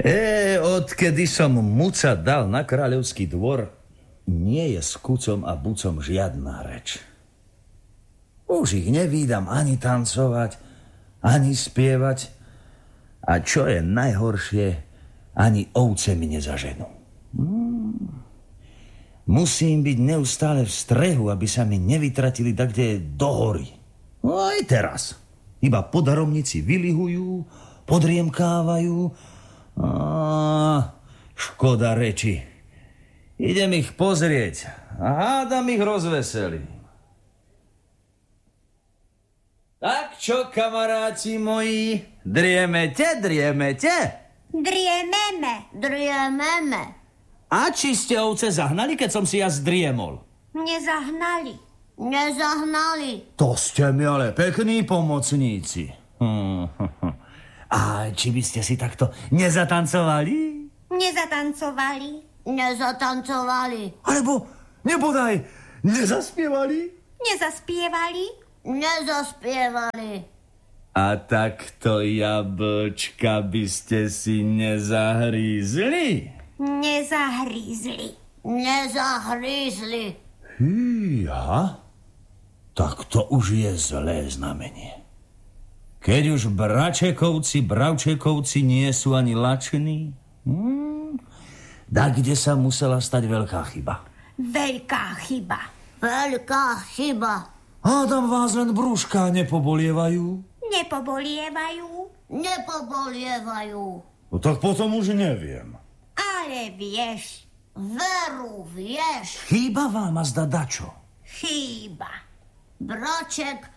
Odkedy som Muca dal na kráľovský dvor, nie je s Kucom a Bucom žiadna reč. Už ich nevídam ani tancovať, ani spievať. A čo je najhoršie, ani ovce mi nezaženú. Musím byť neustále v strehu, aby sa mi nevytratili takde do hory. No aj teraz. Iba po daromnici vylihujú, podriemkávajú. Škoda reči. Idem ich pozrieť a hádam ich rozveselím. Tak čo, kamaráti moji, driemete? Driememe. A či ste ovce zahnali, keď som si ja zdriemol? Nezahnali. To ste mi ale pekní pomocníci. A či by ste si takto nezatancovali? Nezatancovali. Alebo nebodaj nezaspievali? Nezaspievali. A takto jablčka by ste si nezahrízli? Nezahrízli. Hýha, tak to už je zlé znamenie. Keď už bravčekovci nie sú ani lační, tak kde sa musela stať veľká chyba? Veľká chyba. Hádam vás len brúška nepobolievajú? Nepobolievajú. No tak potom už neviem. Ale vieš. Veru, vieš. Chýba vám a zda dačo? Chýba. Bravček,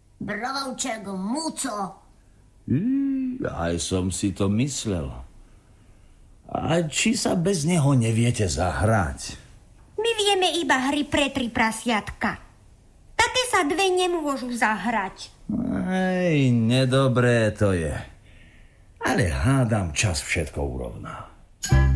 Muco. Aj som si to myslel. A či sa bez neho neviete zahrať? My vieme iba hry pre 3 prasiatka. Také sa 2 nemôžu zahrať. Nedobré to je. Ale hádam, čas všetko urovná.